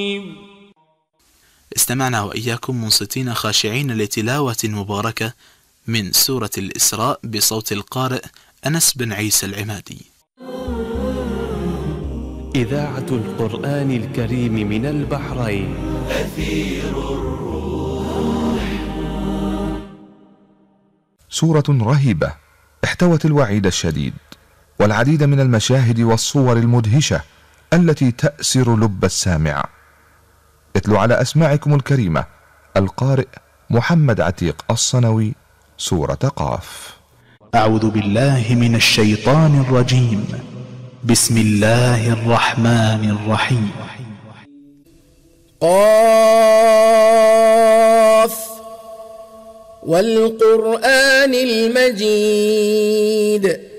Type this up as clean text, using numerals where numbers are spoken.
استمعنا وإياكم منصتين خاشعين لتلاوة مباركة من سورة الإسراء بصوت القارئ أنس بن عيسى العمادي. إذاعة القرآن الكريم من البحرين. أثير الروح. سورة رهيبة احتوت الوعيد الشديد والعديد من المشاهد والصور المدهشة التي تأسر لب السامع. اتلو على أسماعكم الكريمة القارئ محمد عتيق الصنوي سورة قاف. أعوذ بالله من الشيطان الرجيم. بسم الله الرحمن الرحيم. قاف والقرآن المجيد